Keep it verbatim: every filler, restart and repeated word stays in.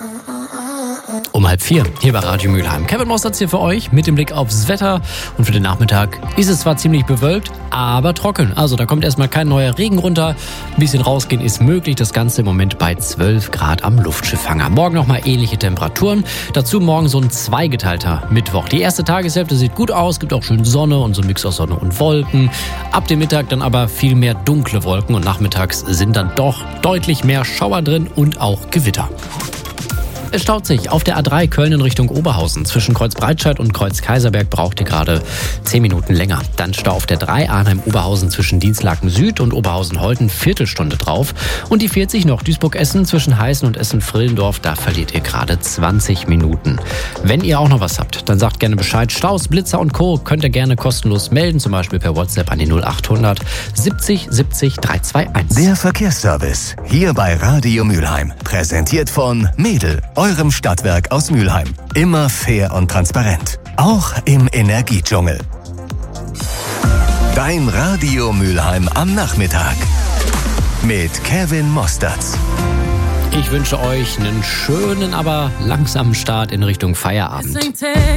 Um halb vier, hier bei Radio Mülheim. Kevin Mossertz hier für euch mit dem Blick aufs Wetter. Und für den Nachmittag ist es zwar ziemlich bewölkt, aber trocken. Also da kommt erstmal kein neuer Regen runter. Ein bisschen rausgehen ist möglich. Das Ganze im Moment bei zwölf Grad am Luftschiffhanger. Morgen nochmal ähnliche Temperaturen. Dazu morgen so ein zweigeteilter Mittwoch. Die erste Tageshälfte sieht gut aus. Gibt auch schön Sonne und so ein Mix aus Sonne und Wolken. Ab dem Mittag dann aber viel mehr dunkle Wolken. Und nachmittags sind dann doch deutlich mehr Schauer drin und auch Gewitter. Es staut sich auf der A drei Köln in Richtung Oberhausen. Zwischen Kreuz-Breitscheid und Kreuz-Kaiserberg braucht ihr gerade zehn Minuten länger. Dann Stau auf der drei Arnheim-Oberhausen zwischen Dienstlaken Süd und Oberhausen-Holten, Viertelstunde drauf. Und die vierzig noch Duisburg-Essen zwischen Heißen und Essen-Frillendorf, da verliert ihr gerade zwanzig Minuten. Wenn ihr auch noch was habt, dann sagt gerne Bescheid. Staus, Blitzer und Co. könnt ihr gerne kostenlos melden, zum Beispiel per WhatsApp an die null acht hundert siebzig siebzig dreihunderteinundzwanzig. Der Verkehrsservice, hier bei Radio Mülheim. Präsentiert von Mädel, eurem Stadtwerk aus Mülheim. Immer fair und transparent. Auch im Energiedschungel. Dein Radio Mülheim am Nachmittag. Mit Kevin Mossertz. Ich wünsche euch einen schönen, aber langsamen Start in Richtung Feierabend.